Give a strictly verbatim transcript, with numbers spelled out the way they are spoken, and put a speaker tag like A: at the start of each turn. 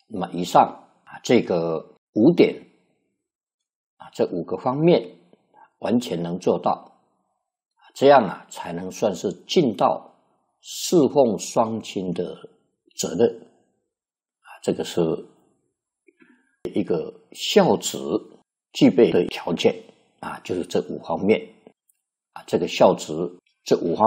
A: 那么以上啊这个五点啊这五个方面完全能做到，这样啊才能算是尽到侍奉双亲的责任啊，这个是一个孝子具备的条件啊，就是这五方面啊，这个孝子这五方